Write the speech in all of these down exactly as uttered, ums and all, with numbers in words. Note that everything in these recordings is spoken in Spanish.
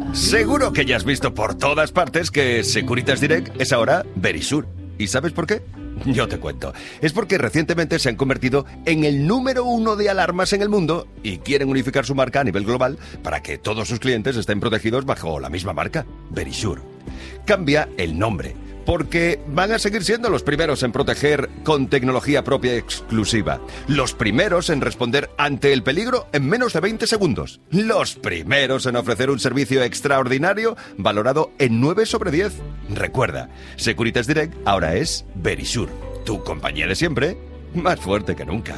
Seguro que ya has visto por todas partes que Securitas Direct es ahora Verisure. ¿Y sabes por qué? Yo te cuento. Es porque recientemente se han convertido en el número uno de alarmas en el mundo y quieren unificar su marca a nivel global para que todos sus clientes estén protegidos bajo la misma marca, Verisure. Cambia el nombre, porque van a seguir siendo los primeros en proteger con tecnología propia exclusiva. Los primeros en responder ante el peligro en menos de veinte segundos. Los primeros en ofrecer un servicio extraordinario valorado en nueve sobre diez. Recuerda, Securitas Direct ahora es Verisure, tu compañía de siempre, más fuerte que nunca.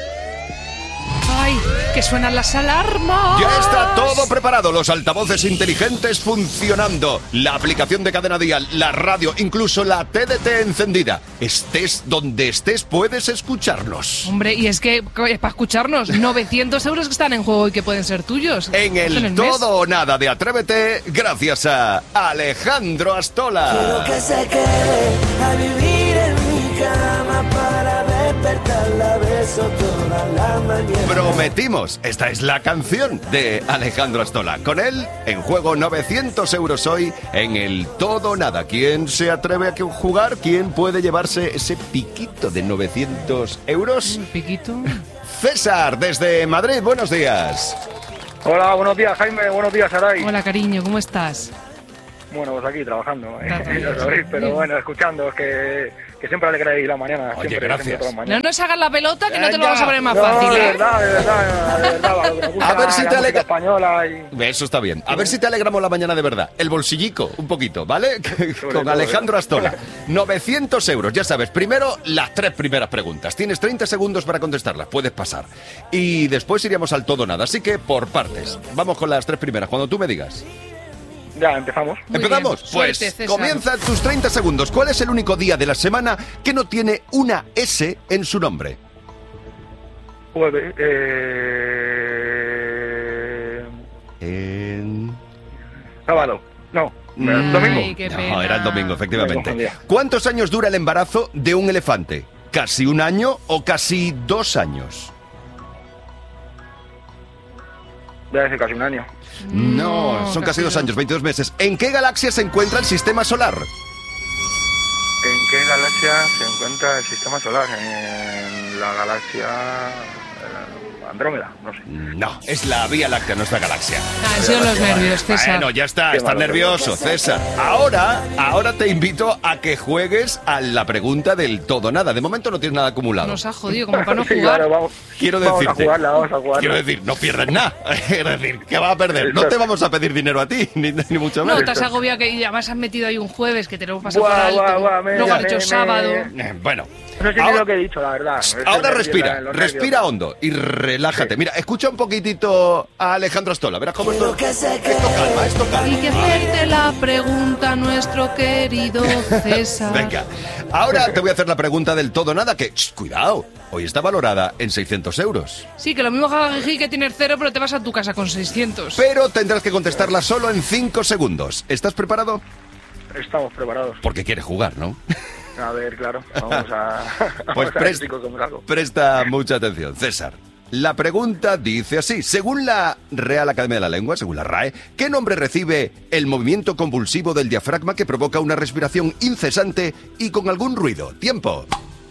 ¡Ay, que suenan las alarmas! Ya está todo preparado, los altavoces inteligentes funcionando, la aplicación de Cadena Dial, la radio, incluso la T D T encendida. Estés donde estés, puedes escucharnos. Hombre, y es que para escucharnos, novecientos euros que están en juego y que pueden ser tuyos. En el, en el Todo o Nada de Atrévete, gracias a Alejandro Astola. Quiero que se quede a vivir en mi cama para despertarla, beso toda la mañana. Prometimos, esta es la canción de Alejandro Astola. Con él, en juego novecientos euros hoy en el Todo o Nada. ¿Quién se atreve a jugar? ¿Quién puede llevarse ese piquito de novecientos euros? ¿Un piquito? César, desde Madrid, buenos días. Hola, buenos días, Jaime, buenos días, Saray. Hola, cariño, ¿cómo estás? Bueno, pues aquí trabajando, ¿eh? Gracias. Ya sabéis, pero bueno, escuchando, es que, que siempre alegráis la mañana. Oye, siempre, gracias. siempre todas las No mañanas. nos hagas la pelota, que no te lo Ya, vamos a poner más no, fácil, de ¿eh? verdad, de verdad, de verdad, lo que me gusta A ver si la te música alegra- española y... Eso está bien. A ver si te alegramos la mañana de verdad. El bolsillico, un poquito, ¿vale? Con todo, Alejandro ¿eh? Astola. novecientos euros, ya sabes. Primero, las tres primeras preguntas. Tienes treinta segundos para contestarlas. Puedes pasar. Y después iríamos al todo o nada. Así que, por partes. Vamos con las tres primeras. Cuando tú me digas. Ya, empezamos. Muy ¿Empezamos? bien. Pues Suerte, César. comienzan tus treinta segundos. ¿Cuál es el único día de la semana que no tiene una S en su nombre? Jueves, eh... En... sábado, no, Mm, domingo. Ay, qué No, pena. era el domingo, Me efectivamente. confundía. ¿Cuántos años dura el embarazo de un elefante? ¿Casi un año o casi dos años? Voy a decir casi un año. No, son casi, casi dos no. años, veintidós meses. ¿En qué galaxia se encuentra el sistema solar? ¿En qué galaxia se encuentra el sistema solar? En la galaxia... eh, Andrómeda, no sé. No, es la Vía Láctea, nuestra galaxia. Ah, han sido los nervios, César. Bueno, ya está, Qué estás malo, nervioso, César. Ahora, ahora te invito a que juegues a la pregunta del todo nada. De momento no tienes nada acumulado. Nos ha jodido, como para no Sí, jugar. claro, vamos, Quiero vamos decirte, a jugarla, vamos a jugarla. quiero decir, no pierdes nada. Es decir, ¿qué vas a perder? No te vamos a pedir dinero a ti, ni, ni mucho No, menos. te has agobiado que además has metido ahí un jueves que te lo pasado Guau, por alto. guau, guau, me- Luego has me- dicho me- sábado. Eh, Bueno, No sé ni ahora, lo que he dicho, la verdad. Estoy ahora nerviosa, respira, eh, los respira nervios. hondo y relájate. Sí. Mira, escucha un poquitito a Alejandro Astola. Verás cómo esto, Quiero que se esto calma, esto calma. Y que hacerte la pregunta, nuestro querido César. Venga, ahora te voy a hacer la pregunta del todo o nada que, ch, cuidado, hoy está valorada en seiscientos euros. Sí, que lo mismo jajajiji que tienes cero, pero te vas a tu casa con seiscientos. Pero tendrás que contestarla solo en cinco segundos. ¿Estás preparado? Estamos preparados. Porque quieres jugar, ¿no? A ver, claro. Vamos a... Pues vamos a ver, presta, chicos, cómo salgo. presta mucha atención, César. La pregunta dice así, según la Real Academia de la Lengua, según la R A E, ¿qué nombre recibe el movimiento convulsivo del diafragma que provoca una respiración incesante y con algún ruido? Tiempo.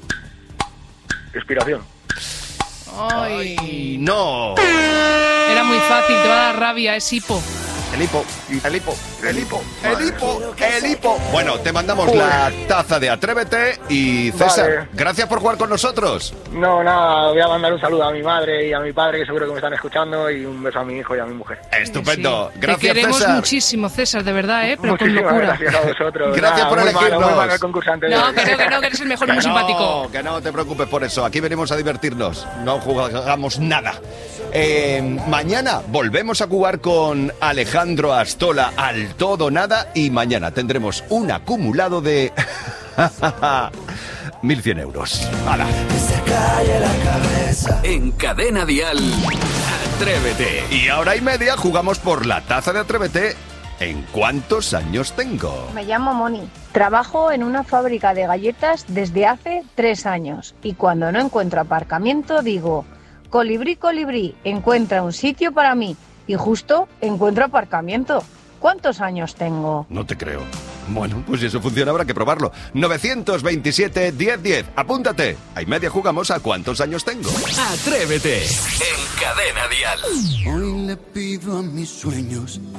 Respiración. Ay, Y no. era muy fácil, te va a dar rabia, es hipo. El hipo, el hipo, el hipo, el hipo, el hipo. Bueno, te mandamos la taza de Atrévete y César, Vale. gracias por jugar con nosotros. No, nada, voy a mandar un saludo a mi madre y a mi padre, que seguro que me están escuchando, y un beso a mi hijo y a mi mujer. Estupendo, Sí. gracias Te queremos César. muchísimo, César, de verdad, ¿eh? Pero con Muchísimas locura. gracias a vosotros. Gracias Nada, por muy malo, elegirnos. muy malo el concursante. No, que no, que no, que eres el mejor y muy Que simpático. no, que no te preocupes por eso. Aquí venimos a divertirnos. No jugamos nada. Eh, mañana volvemos a jugar con Alejandro Astola al todo o nada. Y mañana tendremos un acumulado de mil cien euros. ¡Hala! Que se calle la cabeza. En Cadena Dial, Atrévete. Y ahora y media jugamos por la taza de Atrévete. ¿En cuántos años tengo? Me llamo Moni. Trabajo en una fábrica de galletas desde hace tres años. Y cuando no encuentro aparcamiento digo, colibrí, colibrí, encuentra un sitio para mí. Y justo encuentro aparcamiento. ¿Cuántos años tengo? No te creo. Bueno, pues si eso funciona habrá que probarlo. novecientos veintisiete, diez diez. Apúntate. A y media jugamos a cuántos años tengo. Atrévete en Cadena Dial. Hoy le pido a mis sueños